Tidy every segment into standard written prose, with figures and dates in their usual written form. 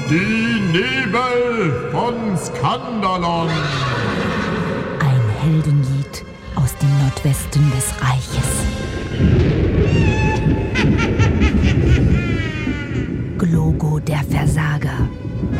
Die Nebel von Skandalon. Ein Heldenlied aus dem Nordwesten des Reiches. Glogo der Versager.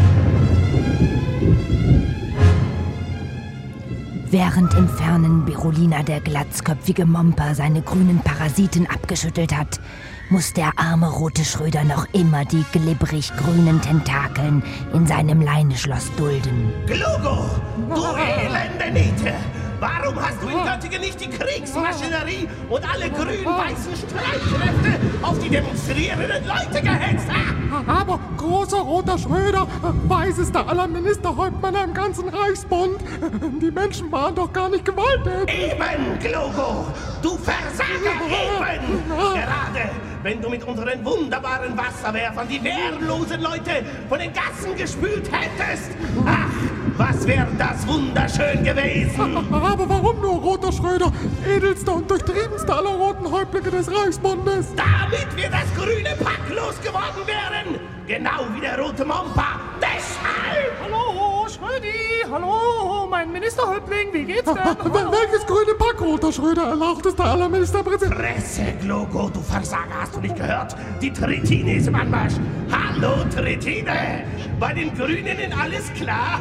Während im fernen Berolina der glatzköpfige Momper seine grünen Parasiten abgeschüttelt hat, muss der arme rote Schröder noch immer die glibberig-grünen Tentakeln in seinem Leineschloss dulden. Glogo, du elende Niete! Warum hast du in Göttingen nicht die Kriegsmaschinerie und alle grün-weißen Streitkräfte auf die demonstrierenden Leute gehetzt? Aber, großer roter Schröder, weisester aller Ministerhäuptmänner im ganzen Reichsbund, die Menschen waren doch gar nicht gewalttätig. Eben, Glogo! Du Versager, eben! Gerade wenn du mit unseren wunderbaren Wasserwerfern die wehrlosen Leute von den Gassen gespült hättest! Ach, was wäre das wunderschön gewesen! Aber warum nur, roter Schröder, edelster und durchtriebenster aller roten Häuptlinge des Reichsbundes? Damit wir das grüne Pack losgeworden wären! Genau wie der rote Momper! Deshalb! Hallo, Schrödi! Hallo, mein Ministerhäuptling, wie geht's denn? Welches grüne Pack, roter Schröder, erlauchtester aller Ministerpräsidenten? Fresse, Glogo, du Versager, hast du nicht gehört? Die Tritine ist im Anmarsch. Hallo, Tritine! Bei den Grünen ist alles klar?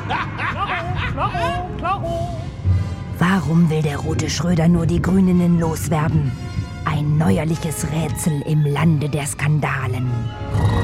Klaro. Warum will der rote Schröder nur die Grünen loswerden? Ein neuerliches Rätsel im Lande der Skandalen.